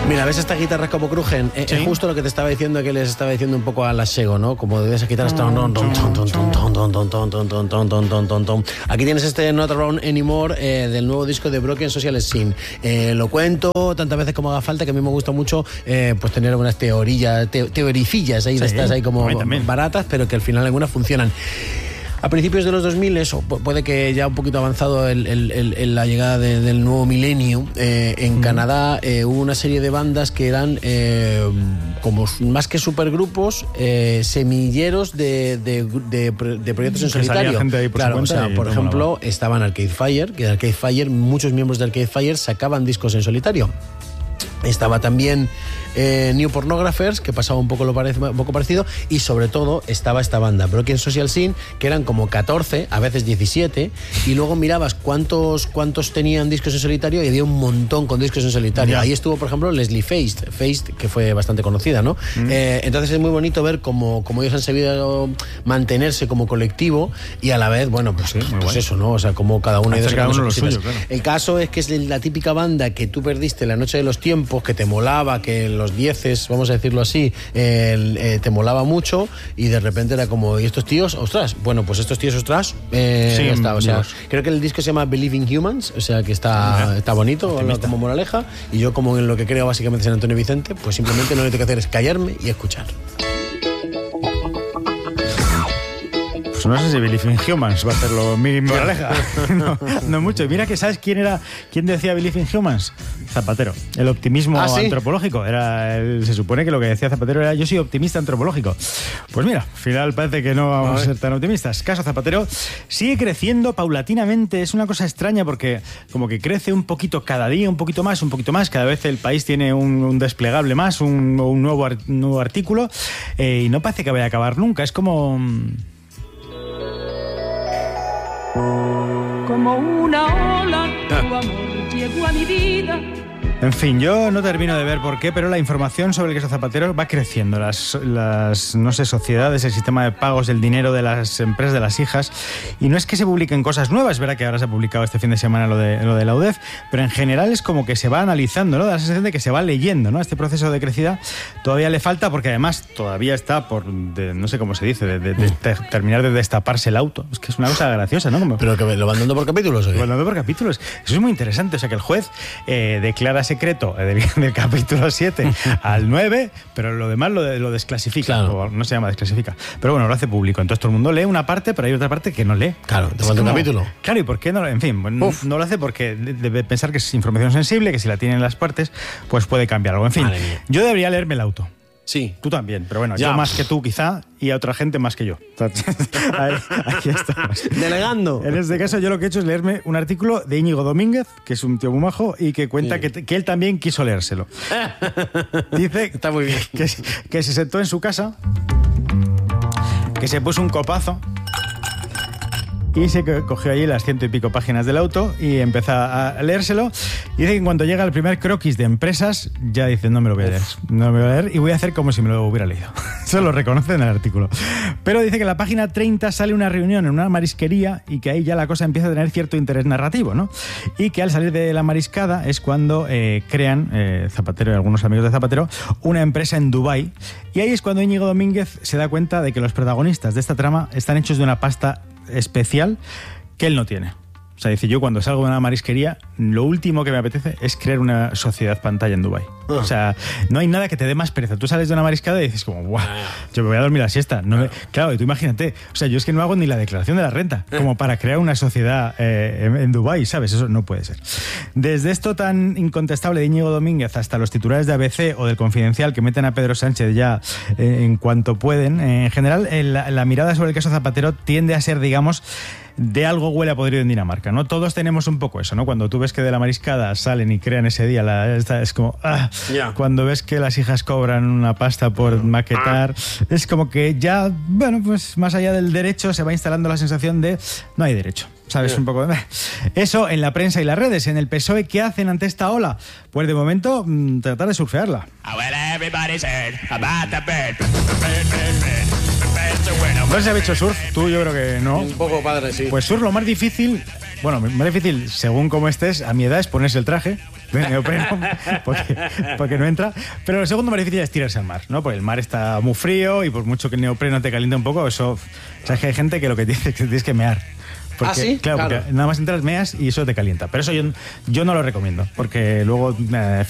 Mira, ¿ves estas guitarras como crujen? Sí. Es justo lo que te estaba diciendo, que les estaba diciendo un poco a la Sego, ¿no? Como de esas guitarras... Aquí tienes este Not Around Anymore del nuevo disco de Broken Social Scene. Lo cuento tantas veces como haga falta, que a mí me gusta mucho pues tener unas teoricillas ahí, de estas ahí como baratas, pero que al final algunas funcionan. A principios de los 2000, eso puede que ya un poquito avanzado la llegada del nuevo milenio, en Canadá hubo una serie de bandas que eran como más que supergrupos, semilleros de proyectos en solitario. Gente ahí por claro, su cuenta, por ejemplo, estaban Arcade Fire, que de Arcade Fire, muchos miembros de Arcade Fire sacaban discos en solitario. Estaba también New Pornographers, que pasaba un poco parecido, y sobre todo estaba esta banda, Broken Social Scene, que eran como 14, a veces 17, y luego mirabas cuántos tenían discos en solitario, y había un montón con discos en solitario. Ahí estuvo, por ejemplo, Leslie Feist, que fue bastante conocida, ¿no? Entonces es muy bonito ver cómo ellos han sabido mantenerse como colectivo, y a la vez, bueno, pues eso, ¿no? O sea, como cada uno de ellos lo suyo, claro. El caso es que es la típica banda que tú perdiste la noche de los tiempos, que te molaba, que los 10, vamos a decirlo así, te molaba mucho, y de repente era como, ¿y estos tíos? ¡Ostras! Bueno, pues estos tíos, ostras, sí, está, o sea, creo que el disco se llama Believe in Humans, o sea, que está bonito, como moraleja, y yo, como en lo que creo básicamente es en Antonio Vicente, pues simplemente lo que tengo que hacer es callarme y escuchar. Pues no sé si Believe in Humans va a hacerlo mi moraleja. No mucho. Mira que ¿sabes quién decía Believe in Humans? Zapatero. El optimismo antropológico. Se supone que lo que decía Zapatero era: yo soy optimista antropológico. Pues mira, al final parece que no vamos a ser tan optimistas. Caso Zapatero sigue creciendo paulatinamente. Es una cosa extraña porque como que crece un poquito cada día, un poquito más. Cada vez el país tiene un desplegable más, un nuevo artículo, y no parece que vaya a acabar nunca. Es como una ola, tu amor llegó a mi vida. En fin, yo no termino de ver por qué, pero la información sobre el queso Zapatero va creciendo. Las no sé, sociedades, el sistema de pagos, el dinero de las empresas, de las hijas. Y no es que se publiquen cosas nuevas, es verdad que ahora se ha publicado este fin de semana lo de la UDEF, pero en general es como que se va analizando, ¿no? Da la sensación de que se va leyendo, ¿no? Este proceso de crecida todavía le falta, porque además todavía está no sé cómo se dice, de terminar de destaparse el auto. Es que es una cosa graciosa, ¿no? ¿Pero que lo van dando por capítulos? Lo van dando por capítulos. Eso es muy interesante. O sea, que el juez declara secreto del capítulo 7 al 9, pero lo demás lo desclasifica. Claro. O no se llama desclasifica. Pero bueno, lo hace público. Entonces todo el mundo lee una parte, pero hay otra parte que no lee. Claro, te falta un capítulo. Claro, ¿y por qué no? En fin, no lo hace porque debe pensar que es información sensible, que si la tienen las partes, pues puede cambiar algo. En fin, yo debería leerme el auto. Sí. Tú también, pero bueno, ya. Yo más que tú quizá, y a otra gente más que yo. Ahí estamos. Delegando. En este caso yo lo que he hecho es leerme un artículo de Íñigo Domínguez, que es un tío muy majo, y que cuenta que él también quiso leérselo. Dice está muy bien. que se sentó en su casa, que se puso un copazo y se cogió allí las 100 y pico páginas del auto y empezó a leérselo. Y dice que en cuanto llega el primer croquis de empresas, ya dice, no me lo voy a leer. No me lo voy a leer y voy a hacer como si me lo hubiera leído. Eso lo reconoce en el artículo. Pero dice que en la página 30 sale una reunión en una marisquería y que ahí ya la cosa empieza a tener cierto interés narrativo, ¿no? Y que al salir de la mariscada es cuando crean, Zapatero y algunos amigos de Zapatero, una empresa en Dubái. Y ahí es cuando Íñigo Domínguez se da cuenta de que los protagonistas de esta trama están hechos de una pasta especial que él no tiene. O sea, dice, yo cuando salgo de una marisquería, lo último que me apetece es crear una sociedad pantalla en Dubái. O sea, no hay nada que te dé más pereza. Tú sales de una mariscada y dices como, ¡guau! Yo me voy a dormir la siesta. Claro, y tú imagínate, o sea, yo es que no hago ni la declaración de la renta como para crear una sociedad en Dubái, ¿sabes? Eso no puede ser. Desde esto tan incontestable de Íñigo Domínguez hasta los titulares de ABC o del Confidencial que meten a Pedro Sánchez ya en cuanto pueden, en general, la mirada sobre el caso Zapatero tiende a ser, digamos, de algo huele a podrido en Dinamarca, ¿no? Todos tenemos un poco eso, ¿no? Cuando tú ves que de la mariscada salen y crean ese día, es como... Cuando ves que las hijas cobran una pasta por maquetar, es como que ya, bueno, pues más allá del derecho se va instalando la sensación de no hay derecho. ¿Sabes? Un poco de... Eso en la prensa y las redes. En el PSOE, ¿qué hacen ante esta ola? Pues de momento, tratar de surfearla. ¿No se ha hecho surf? Tú yo creo que no. Un poco padre, sí. Pues surf lo más difícil Bueno, más difícil, según cómo estés, a mi edad es ponerse el traje de neopreno, porque no entra. Pero lo segundo más difícil es tirarse al mar, ¿no? Porque el mar está muy frío y por mucho que el neopreno te caliente un poco, eso... Sabes que hay gente que lo que dice es que tienes que mear. Porque, ¿sí? Claro, porque nada más entras, meas y eso te calienta. Pero eso yo no lo recomiendo, porque luego...